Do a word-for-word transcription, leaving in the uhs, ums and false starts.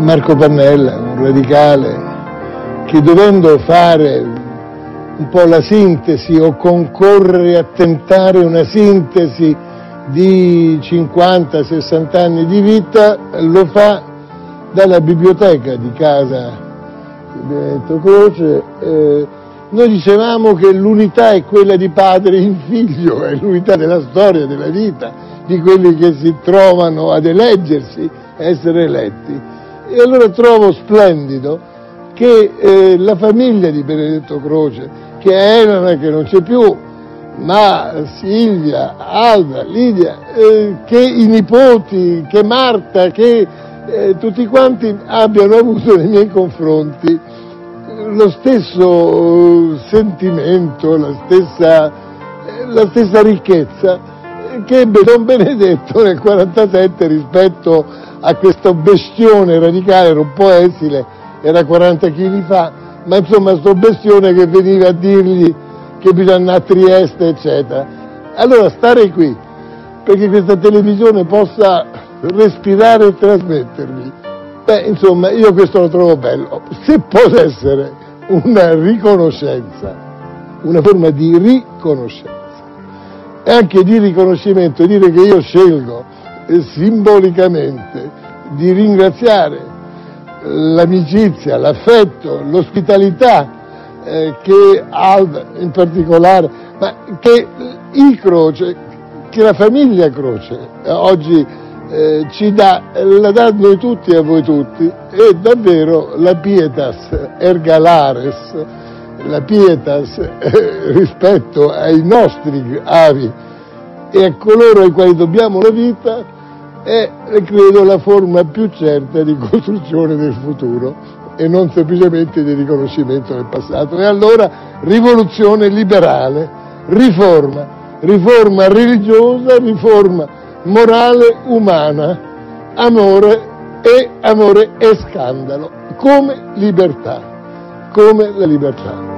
Marco Pannella, un radicale che, dovendo fare un po' la sintesi o concorrere a tentare una sintesi di cinquanta sessanta anni di vita, lo fa dalla biblioteca di casa di Benedetto Croce. Eh, noi dicevamo che l'unità è quella di padre in figlio, è l'unità della storia, della vita, di quelli che si trovano ad eleggersi, a essere eletti. E allora trovo splendido che eh, la famiglia di Benedetto Croce, che è Elena, che non c'è più, ma Silvia, Alda, Lidia, eh, che i nipoti, che Marta, che eh, tutti quanti abbiano avuto nei miei confronti lo stesso sentimento, la stessa, eh, la stessa ricchezza che ebbe Don Benedetto nel quarantasette rispetto a questo bestione radicale, era un po' esile, era quaranta chili fa, ma insomma sto bestione che veniva a dirgli che bisogna andare a Trieste, eccetera. Allora stare qui, perché questa televisione possa respirare e trasmettermi, beh, insomma, io questo lo trovo bello. Se possa essere una riconoscenza, una forma di riconoscenza, e anche di riconoscimento, dire che io scelgo eh, simbolicamente di ringraziare l'amicizia, l'affetto, l'ospitalità eh, che Alda in particolare, ma che i Croce, che la famiglia Croce eh, oggi eh, ci dà, la dà a noi tutti e a voi tutti, è davvero la pietas erga lares, la pietas eh, rispetto ai nostri avi e a coloro ai quali dobbiamo la vita, è, credo, la forma più certa di costruzione del futuro e non semplicemente di riconoscimento del passato. E allora rivoluzione liberale, riforma, riforma religiosa, riforma morale, umana, amore e amore e scandalo, come libertà, come la libertà.